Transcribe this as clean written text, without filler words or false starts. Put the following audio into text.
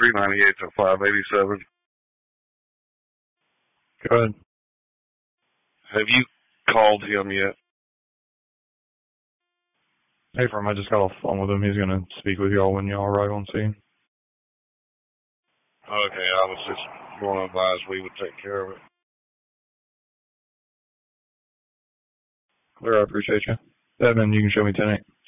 398 to 587. Go ahead. Have you called him yet? Hey, Firm, I just got off the phone with him. He's going to speak with y'all when y'all arrive on scene. Okay, I was just going to advise we would take care of it. Clear, I appreciate you. Edmund, you can show me 10-8.